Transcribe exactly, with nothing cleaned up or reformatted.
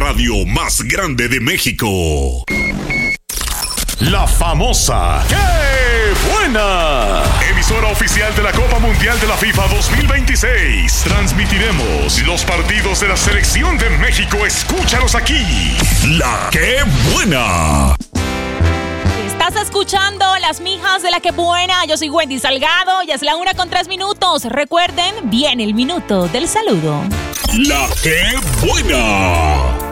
radio más grande de México. La famosa ¡Qué buena! Emisora oficial de la Copa Mundial de la FIFA dos mil veintiséis. Transmitiremos los partidos de la Selección de México. Escúchalos aquí. La ¡Qué buena! Estás escuchando Las Mijas de la ¡Qué buena! Yo soy Wendy Salgado. Ya es la una con tres minutos. Recuerden, viene el minuto del saludo. La ¡Qué buena!